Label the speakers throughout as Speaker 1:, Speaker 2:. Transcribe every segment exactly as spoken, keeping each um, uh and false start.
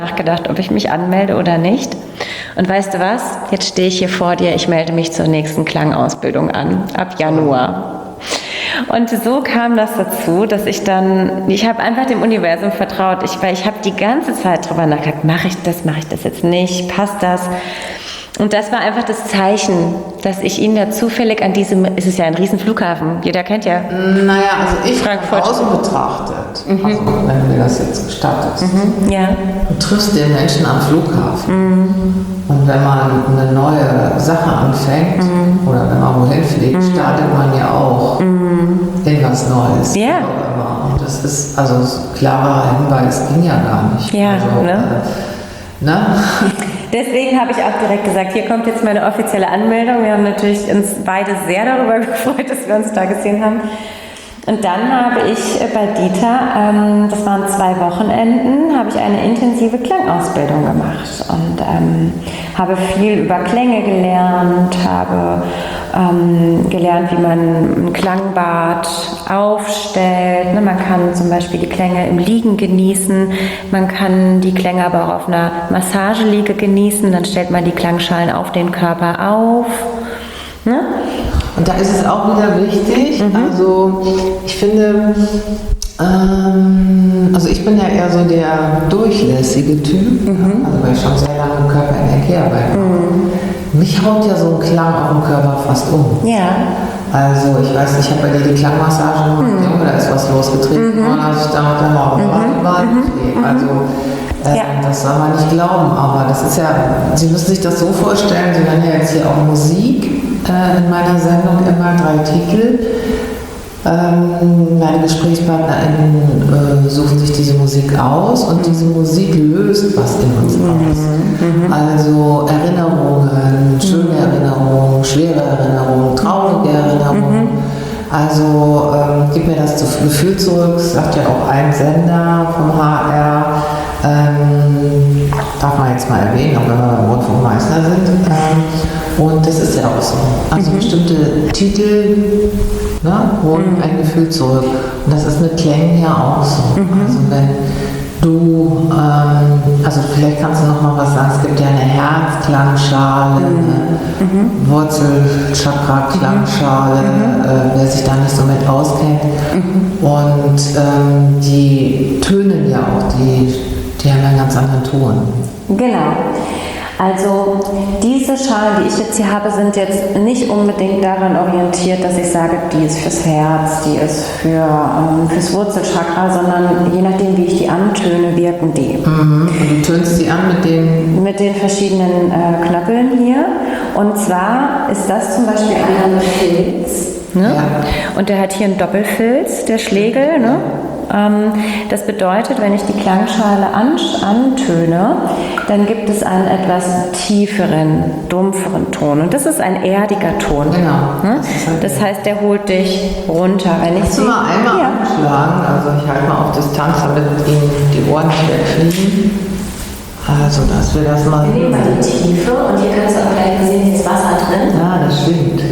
Speaker 1: nachgedacht, ob ich mich anmelde oder nicht. Und weißt du was? Jetzt stehe ich hier vor dir, ich melde mich zur nächsten Klangausbildung an, ab Januar. Und so kam das dazu, dass ich dann, ich habe einfach dem Universum vertraut, ich, weil ich habe die ganze Zeit drüber nachgedacht, mache ich das, mache ich das jetzt nicht, passt das? Und das war einfach das Zeichen, dass ich ihn da zufällig an diesem, es ist ja ein riesen Flughafen, jeder kennt ja.
Speaker 2: Naja, also ich
Speaker 1: Frankfurt.
Speaker 2: von außen betrachtet,
Speaker 1: Mhm.
Speaker 2: also wenn du mir das jetzt gestattest,
Speaker 1: Mhm. Ja.
Speaker 2: du triffst den Menschen am Flughafen. Mhm. Und wenn man eine neue Sache anfängt, mhm. oder wenn man wohin fliegt, mhm. startet man ja auch mhm. in was Neues.
Speaker 1: Ja.
Speaker 2: Und das ist, also klarer Hinweis ging ja gar nicht.
Speaker 1: Ja,
Speaker 2: also,
Speaker 1: ne?
Speaker 2: Äh, ne?
Speaker 1: Deswegen habe ich auch direkt gesagt, hier kommt jetzt meine offizielle Anmeldung. Wir haben natürlich uns beide sehr darüber gefreut, dass wir uns da gesehen haben. Und dann habe ich bei Dieter, ähm, das waren zwei Wochenenden, habe ich eine intensive Klangausbildung gemacht und ähm, habe viel über Klänge gelernt, habe ähm, gelernt, wie man ein Klangbad aufstellt. Ne, man kann zum Beispiel die Klänge im Liegen genießen, man kann die Klänge aber auch auf einer Massageliege genießen, dann stellt man die Klangschalen auf den Körper auf. Ne?
Speaker 2: Und da ist es auch wieder wichtig, mhm. also ich finde, ähm, also ich bin ja eher so der durchlässige Typ, mhm. also weil ich schon sehr lange im Körperenergie arbeite. Mhm. Mich haut ja so ein Klang auf dem Körper fast um.
Speaker 1: Ja.
Speaker 2: Also ich weiß nicht, ich habe bei dir die Klangmassage gemacht, mhm. ja, da ist was losgetreten worden, mhm. als ich da mit der Mauer war. Mhm. Also äh, ja. das soll man nicht glauben, aber das ist ja, Sie müssen sich das so vorstellen, Sie hören ja jetzt hier auch Musik. In meiner Sendung immer drei Titel. Ähm, meine Gesprächspartnerinnen äh, suchen sich diese Musik aus und diese Musik löst was in uns aus. Mhm. Also Erinnerungen, schöne Erinnerungen, schwere Erinnerungen, traurige Erinnerungen. Mhm. Also ähm, gib mir das Gefühl zurück, sagt ja auch ein Sender vom H R. Ähm, darf man jetzt mal erwähnen, auch wenn wir beim Rundfunkmeister sind. Ähm, und das ist ja auch so. Also mhm. bestimmte Titel, ne, holen mhm. ein Gefühl zurück. Und das ist mit Klängen ja auch so. Mhm. Also wenn du, ähm, also vielleicht kannst du noch mal was sagen, es gibt ja eine Herzklangschale, mhm. eine Wurzelchakra-Klangschale, mhm. äh, wer sich da nicht so mit auskennt. Mhm. Und ähm, die tönen ja auch, die, die haben einen ganz anderen Ton.
Speaker 1: Genau. Also diese Schalen, die ich jetzt hier habe, sind jetzt nicht unbedingt daran orientiert, dass ich sage, die ist fürs Herz, die ist für, ähm, fürs Wurzelchakra, sondern je nachdem, wie ich die antöne, wirken die.
Speaker 2: Mhm. Und du tönst sie an mit den...
Speaker 1: Mit den verschiedenen äh, Knöppeln hier. Und zwar ist das zum Beispiel einer mit Filz. Ne? Ja. Und der hat hier einen Doppelfilz, der Schlegel. Ne? Ähm, das bedeutet, wenn ich die Klangschale an, antöne, dann gibt es einen etwas tieferen, dumpferen Ton. Und das ist ein erdiger Ton.
Speaker 2: Genau.
Speaker 1: Ne? Das, das heißt, der holt dich runter. Wenn ich
Speaker 2: Kannst du mal einmal ja. anschlagen? Also ich halte mal auf Distanz, damit Ihnen die Ohren nicht wegfliegen. Also, dass wir das mal...
Speaker 1: Wir nehmen mal die Tiefe und hier kannst du auch gleich sehen, hier ist Wasser drin.
Speaker 2: Ja, das stimmt.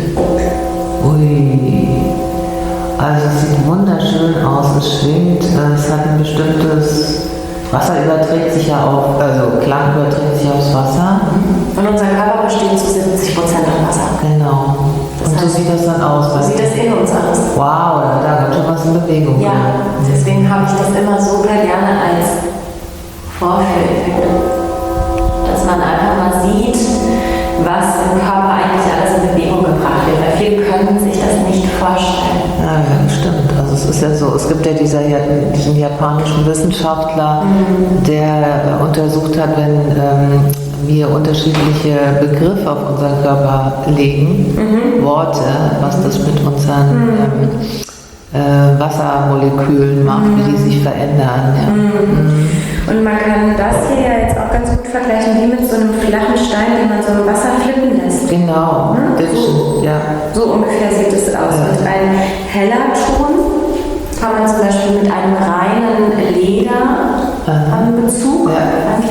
Speaker 2: Ui. Also es sieht wunderschön aus, es schwingt, es hat ein bestimmtes... Wasser überträgt sich ja auf, also Klang überträgt sich aufs Wasser.
Speaker 1: Und unser Körper besteht zu siebzig Prozent aus Wasser.
Speaker 2: Genau. Das und so sieht das dann aus.
Speaker 1: So sieht das in uns aus.
Speaker 2: Wow, da wird schon was in Bewegung.
Speaker 1: Ja, deswegen habe ich das immer so gerne als Vorführeffekt. Dass man einfach mal sieht, was im Körper eigentlich alles in Bewegung gebracht wird. Weil viele können sich das nicht vorstellen.
Speaker 2: Ja, ja, stimmt. Also es ist ja so, es gibt ja dieser, diesen japanischen Wissenschaftler, mhm. der untersucht hat, wenn ähm, wir unterschiedliche Begriffe auf unseren Körper legen, mhm. Worte, was das mit unseren mhm. ähm, äh, Wassermolekülen macht, mhm. wie die sich verändern. Ja. Mhm. Mhm.
Speaker 1: Und man kann das hier ja jetzt auch ganz gut vergleichen wie mit so einem flachen Stein, den man so im Wasser flippen lässt.
Speaker 2: Genau,
Speaker 1: hm? so,
Speaker 2: ja.
Speaker 1: so ungefähr sieht es aus. Ja. Und ein heller Ton kann man zum Beispiel mit einem reinen Lederbezug, ja.